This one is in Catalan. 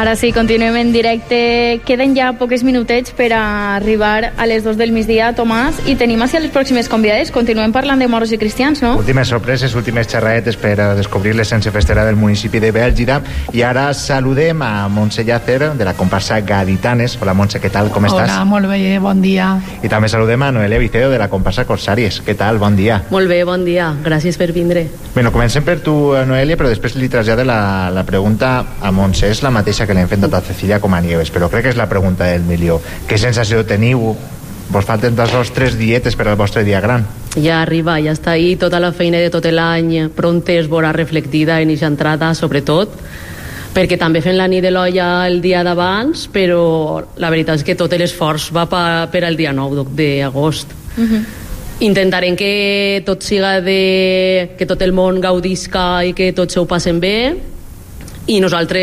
Ara sí, continuem en directe. Queden ja poques minutets per a arribar a les 2 del migdia, Tomàs, i tenim així les pròximes convidades. Continuem parlant de moros i cristians, no? Últimes sorpreses, últimes xerradetes per a descobrir l'essència festera del municipi de Bèlgida. I ara saludem a Montse Llàcer, de la comparsa Gaditanes. Hola, Montse, què tal? Com estàs? Hola, molt bé, bon dia. I també saludem a Noelia Vicedo, de la comparsa Corsàries. Què tal? Bon dia. Molt bé, bon dia. Gràcies per vindre. Bueno, comencem per tu, Noelia, però després li trasllado la pregunta a Montse. És la mateixa que li hem fet a Cecilia com a Nieves, però crec que és la pregunta del milió. Què sensació teniu? Vos falten tan sols 3 dietes per al vostre dia gran. Ja arriba, ja està ahí tota la feina de tot l'any, pronta es veurà reflectida en aquesta entrada, sobretot, perquè també fem la nit de l'olla el dia d'abans, però la veritat és que tot l'esforç va per al dia 9 d'agost. Intentarem que tot siga que tot el món gaudisca i que tots ho passen bé, i nosaltres